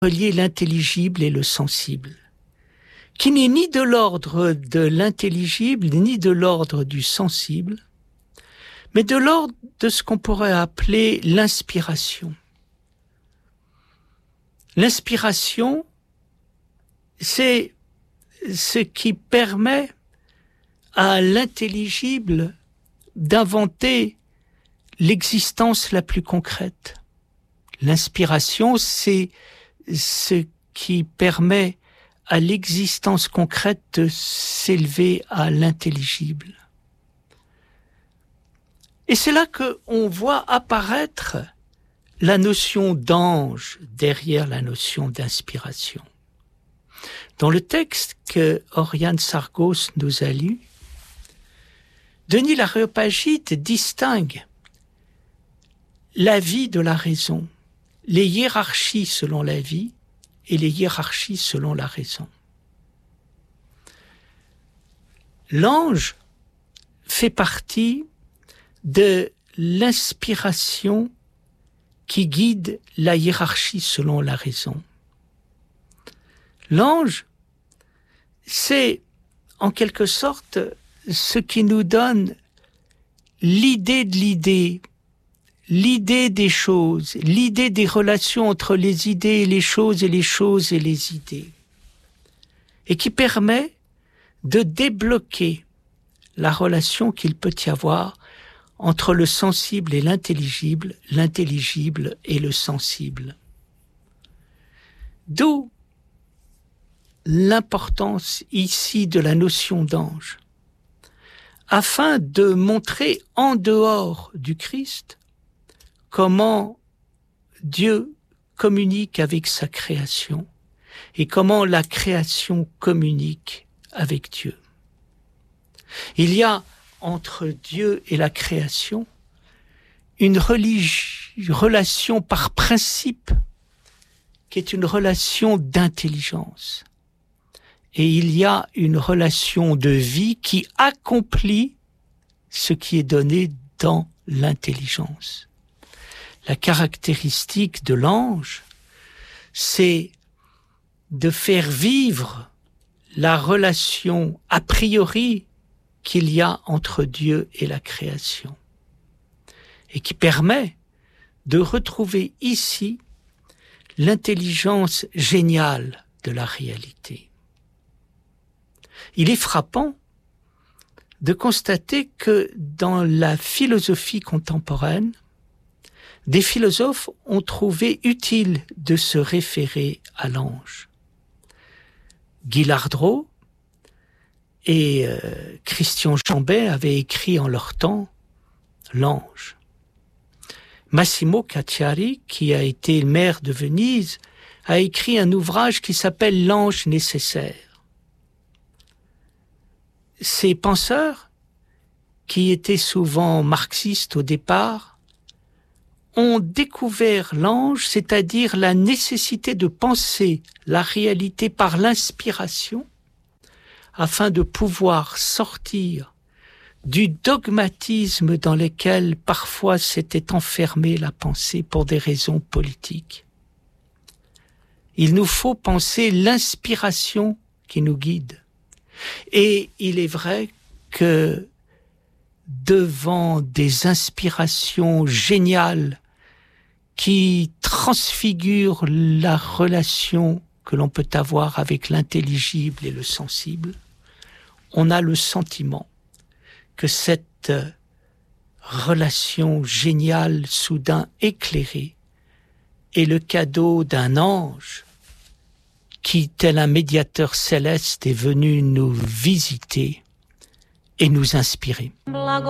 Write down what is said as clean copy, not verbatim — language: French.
relier l'intelligible et le sensible, qui n'est ni de l'ordre de l'intelligible, ni de l'ordre du sensible, mais de l'ordre de ce qu'on pourrait appeler l'inspiration. L'inspiration, c'est ce qui permet à l'intelligible d'inventer l'existence la plus concrète. L'inspiration, c'est ce qui permet à l'existence concrète de s'élever à l'intelligible. Et c'est là qu'on voit apparaître la notion d'ange derrière la notion d'inspiration. Dans le texte que Oriane Sargos nous a lu, Denis l'Aréopagite distingue la vie de la raison, les hiérarchies selon la vie et les hiérarchies selon la raison. L'ange fait partie de l'inspiration qui guide la hiérarchie selon la raison. L'ange, c'est en quelque sorte ce qui nous donne l'idée de l'idée, l'idée des choses, l'idée des relations entre les idées et les choses et les choses et les idées, et qui permet de débloquer la relation qu'il peut y avoir entre le sensible et l'intelligible et le sensible. D'où l'importance ici de la notion d'ange, afin de montrer en dehors du Christ comment Dieu communique avec sa création et comment la création communique avec Dieu. Il y a entre Dieu et la création une relation par principe qui est une relation d'intelligence. Et il y a une relation de vie qui accomplit ce qui est donné dans l'intelligence. La caractéristique de l'ange, c'est de faire vivre la relation a priori qu'il y a entre Dieu et la création, et qui permet de retrouver ici l'intelligence géniale de la réalité. Il est frappant de constater que dans la philosophie contemporaine, des philosophes ont trouvé utile de se référer à l'ange. Guy Lardreau et Christian Jambet avaient écrit en leur temps l'ange. Massimo Cacciari, qui a été maire de Venise, a écrit un ouvrage qui s'appelle L'ange nécessaire. Ces penseurs, qui étaient souvent marxistes au départ, ont découvert l'ange, c'est-à-dire la nécessité de penser la réalité par l'inspiration, afin de pouvoir sortir du dogmatisme dans lequel parfois s'était enfermée la pensée pour des raisons politiques. Il nous faut penser l'inspiration qui nous guide. Et il est vrai que devant des inspirations géniales qui transfigurent la relation que l'on peut avoir avec l'intelligible et le sensible, on a le sentiment que cette relation géniale, soudain éclairée, est le cadeau d'un ange qui, tel un médiateur céleste, est venu nous visiter et nous inspirer.